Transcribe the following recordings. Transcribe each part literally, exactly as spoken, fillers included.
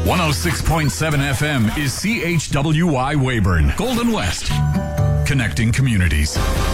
one oh six point seven F M is C H W Y Weyburn, Golden West, connecting communities.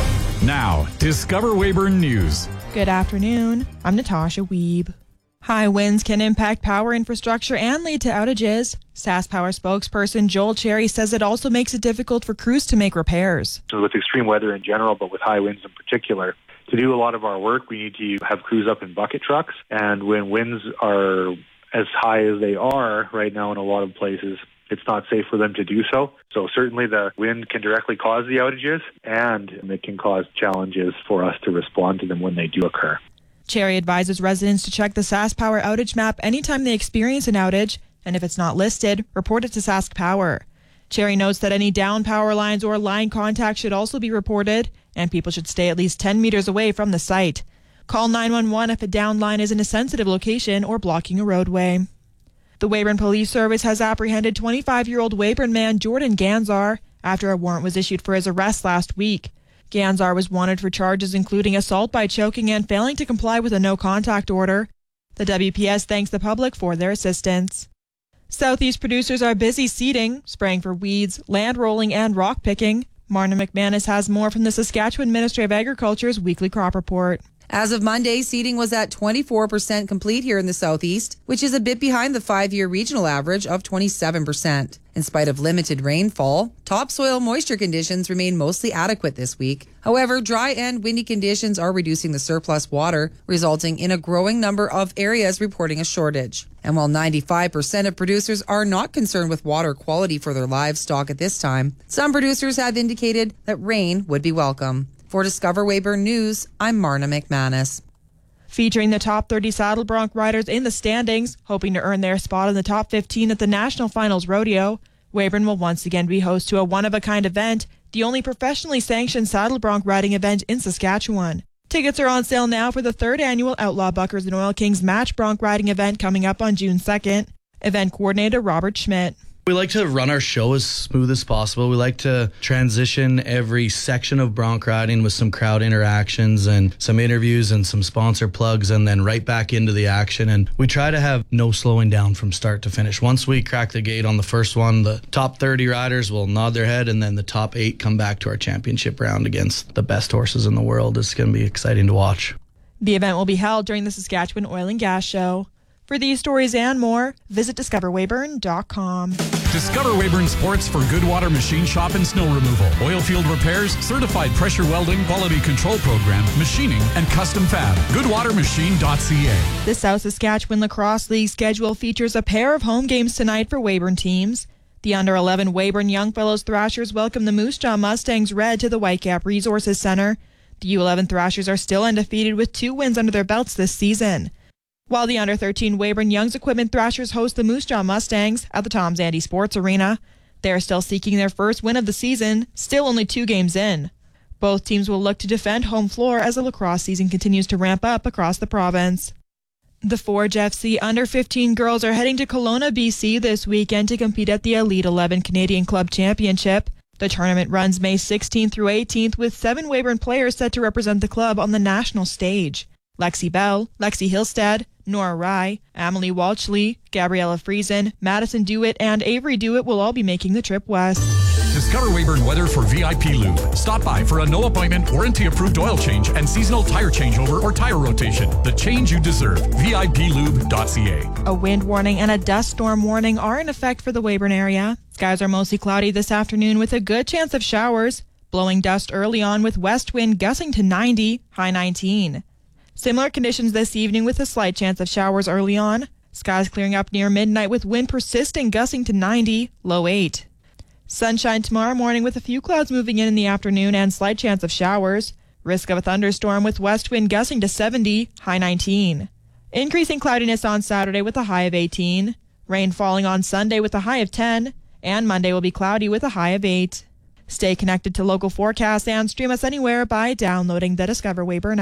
Now, Discover Weyburn News. Good afternoon. I'm Natasha Wiebe. High winds can impact power infrastructure and lead to outages. SaskPower spokesperson Joel Cherry says it also makes it difficult for crews to make repairs. So with extreme weather in general, but with high winds in particular, to do a lot of our work, we need to have crews up in bucket trucks. And when winds are as high as they are right now in a lot of places, it's not safe for them to do so. So certainly the wind can directly cause the outages, and it can cause challenges for us to respond to them when they do occur. Cherry advises residents to check the SaskPower outage map anytime they experience an outage, and if it's not listed, report it to SaskPower. Cherry notes that any down power lines or line contact should also be reported, and people should stay at least ten meters away from the site. Call nine one one if a down line is in a sensitive location or blocking a roadway. The Weyburn Police Service has apprehended twenty-five-year-old Weyburn man Jordan Ganzar after a warrant was issued for his arrest last week. Ganzar was wanted for charges including assault by choking and failing to comply with a no-contact order. The W P S thanks the public for their assistance. Southeast producers are busy seeding, spraying for weeds, land rolling, and rock picking. Marna McManus has more from the Saskatchewan Ministry of Agriculture's weekly crop report. As of Monday, seeding was at twenty-four percent complete here in the southeast, which is a bit behind the five-year regional average of twenty-seven percent. In spite of limited rainfall, topsoil moisture conditions remain mostly adequate this week. However, dry and windy conditions are reducing the surplus water, resulting in a growing number of areas reporting a shortage. And while ninety-five percent of producers are not concerned with water quality for their livestock at this time, some producers have indicated that rain would be welcome. For Discover Weyburn News, I'm Marna McManus. Featuring the top thirty saddle bronc riders in the standings, hoping to earn their spot in the top fifteen at the National Finals Rodeo, Weyburn will once again be host to a one-of-a-kind event, the only professionally sanctioned saddle bronc riding event in Saskatchewan. Tickets are on sale now for the third annual Outlaw Buckers and Oil Kings Match Bronc Riding event coming up on June second. Event coordinator Robert Schmidt. We like to run our show as smooth as possible. We like to transition every section of bronc riding with some crowd interactions and some interviews and some sponsor plugs, and then right back into the action. And we try to have no slowing down from start to finish. Once we crack the gate on the first one, the top thirty riders will nod their head, and then the top eight come back to our championship round against the best horses in the world. It's going to be exciting to watch. The event will be held during the Saskatchewan Oil and Gas Show. For these stories and more, visit discover weyburn dot com. Discover Weyburn Sports for Goodwater Machine Shop and Snow Removal, oil field repairs, certified pressure welding, quality control program, machining, and custom fab. goodwater machine dot c a. The South Saskatchewan Lacrosse League schedule features a pair of home games tonight for Weyburn teams. The under eleven Weyburn Youngfellows Thrashers welcome the Moose Jaw Mustangs Red to the Whitecap Resources Centre. The U eleven Thrashers are still undefeated with two wins under their belts this season. While the under thirteen Weyburn Young's Equipment Thrashers host the Moose Jaw Mustangs at the Tom Zandy Sports Arena. They are still seeking their first win of the season, still only two games in. Both teams will look to defend home floor as the lacrosse season continues to ramp up across the province. The Forge F C under fifteen girls are heading to Kelowna, B C this weekend to compete at the Elite eleven Canadian Club Championship. The tournament runs May sixteenth through eighteenth with seven Weyburn players set to represent the club on the national stage. Lexi Bell, Lexi Hillstead, Nora Rye, Amelie Walchley, Gabriella Friesen, Madison Dewitt, and Avery Dewitt will all be making the trip west. Discover Weyburn weather for V I P Lube. Stop by for a no-appointment, warranty-approved oil change and seasonal tire changeover or tire rotation. The change you deserve. V I P lube dot c a. A wind warning and a dust storm warning are in effect for the Weyburn area. Skies are mostly cloudy this afternoon with a good chance of showers. Blowing dust early on with west wind gusting to ninety, high nineteen. Similar conditions this evening with a slight chance of showers early on. Skies clearing up near midnight with wind persisting gusting to ninety, low eight. Sunshine tomorrow morning with a few clouds moving in in the afternoon and slight chance of showers. Risk of a thunderstorm with west wind gusting to seventy, high nineteen. Increasing cloudiness on Saturday with a high of eighteen. Rain falling on Sunday with a high of ten. And Monday will be cloudy with a high of eight. Stay connected to local forecasts and stream us anywhere by downloading the Discover Weyburn